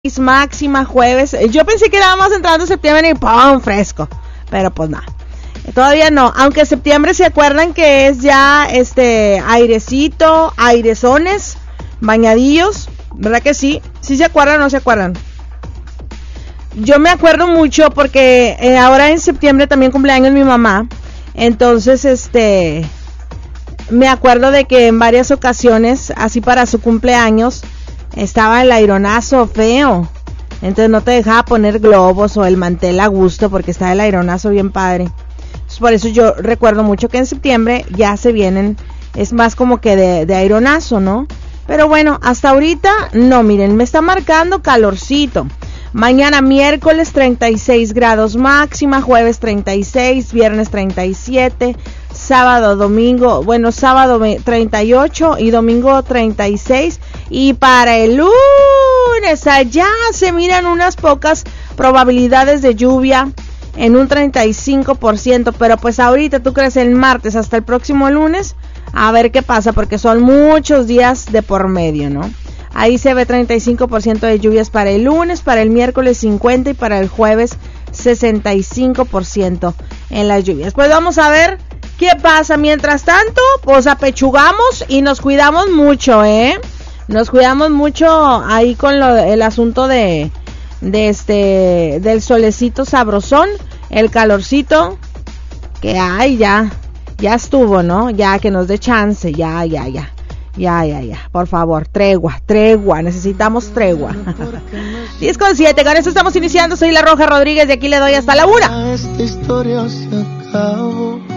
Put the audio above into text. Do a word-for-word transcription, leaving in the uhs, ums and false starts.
máxima jueves. Yo pensé que éramos entrando en septiembre y ¡pum! Fresco, pero pues nada, todavía no, aunque septiembre se acuerdan que es ya este airecito, airezones, bañadillos, ¿verdad que sí? ¿Sí se acuerdan o no se acuerdan? Yo me acuerdo mucho porque eh, ahora en septiembre también cumpleaños mi mamá, entonces este me acuerdo de que en varias ocasiones, así para su cumpleaños, estaba el aironazo feo, entonces no te dejaba poner globos o el mantel a gusto porque estaba el aironazo bien padre. Entonces, por eso yo recuerdo mucho que en septiembre ya se vienen, es más como que de, de aironazo, ¿no? Pero bueno, hasta ahorita no, miren, me está marcando calorcito. Mañana miércoles treinta y seis grados máxima, jueves treinta y seis, viernes treinta y siete, sábado, domingo, bueno, sábado treinta y ocho y domingo treinta y seis. Y para el lunes allá se miran unas pocas probabilidades de lluvia en un treinta y cinco por ciento, pero pues ahorita tú crees el martes hasta el próximo lunes, a ver qué pasa, porque son muchos días de por medio, ¿no? Ahí se ve treinta y cinco por ciento de lluvias para el lunes, para el miércoles cincuenta y para el jueves sesenta y cinco por ciento en las lluvias. Pues vamos a ver qué pasa. Mientras tanto, pues apechugamos y nos cuidamos mucho, ¿eh? Nos cuidamos mucho ahí con lo, el asunto de, de este, del solecito sabrosón, el calorcito, que ay, ya, ya estuvo, ¿no? Ya que nos dé chance, ya, ya, ya. Ya, ya, ya, por favor, tregua, tregua, necesitamos tregua. diez con siete, con esto estamos iniciando. Soy La Roja Rodríguez y aquí le doy hasta la una. Esta historia se acabó.